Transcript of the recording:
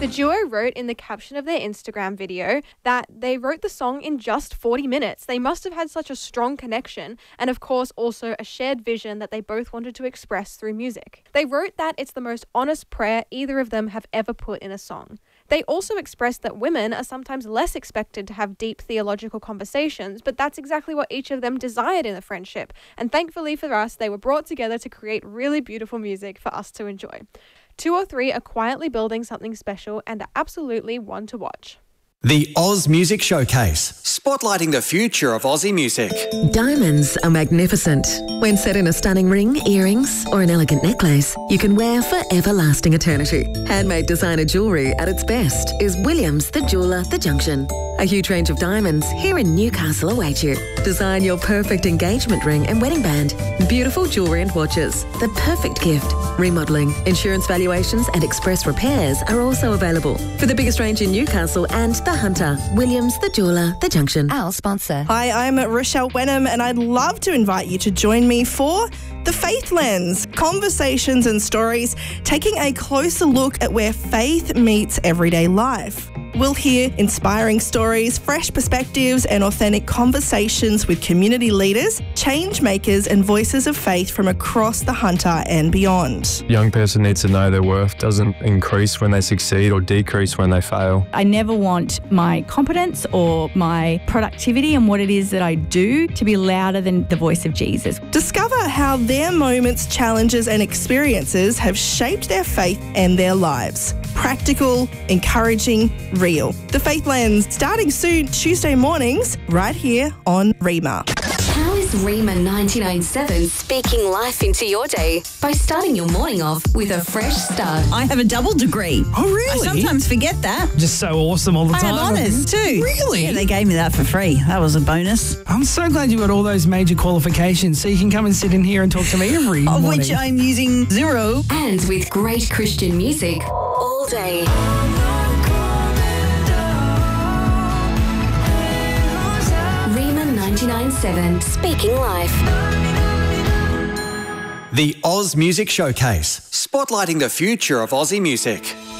The duo wrote in the caption of their Instagram video that they wrote the song in just 40 minutes. They must have had such a strong connection and, of course, also a shared vision that they both wanted to express through music. They wrote that it's the most honest prayer either of them have ever put in a song. They also expressed that women are sometimes less expected to have deep theological conversations, but that's exactly what each of them desired in a friendship. And thankfully for us, they were brought together to create really beautiful music for us to enjoy. 2OH3 are quietly building something special and are absolutely one to watch. The Oz Music Showcase, spotlighting the future of Aussie music. Diamonds are magnificent. When set in a stunning ring, earrings, or an elegant necklace, you can wear for everlasting eternity. Handmade designer jewellery at its best is Williams the Jeweller, The Junction. A huge range of diamonds here in Newcastle await you. Design your perfect engagement ring and wedding band. Beautiful jewellery and watches. The perfect gift. Remodelling, insurance valuations and express repairs are also available. For the biggest range in Newcastle and The Hunter, Williams the Jeweller, The Junction. Our sponsor. Hi, I'm Rochelle Wenham and I'd love to invite you to join me for The Faith Lens, conversations and stories taking a closer look at where faith meets everyday life. We'll hear inspiring stories, fresh perspectives and authentic conversations with community leaders, change makers and voices of faith from across the Hunter and beyond. A young person needs to know their worth doesn't increase when they succeed or decrease when they fail. I never want my competence or my productivity and what it is that I do to be louder than the voice of Jesus. Discover how their moments, challenges and experiences have shaped their faith and their lives. Practical, encouraging, real. The Faith Lens, starting soon Tuesday mornings, right here on Rima. How is Rima 99.7 speaking life into your day? By starting your morning off with a fresh start. I have a double degree. Oh, really? I sometimes forget that. Just so awesome all the time. I have honours too. Really? Yeah, they gave me that for free. That was a bonus. I'm so glad you got all those major qualifications so you can come and sit in here and talk to me every Of morning. which I'm using 0. And with great Christian music all day. Rima 99.7 speaking life. The Oz Music Showcase, spotlighting the future of Aussie music.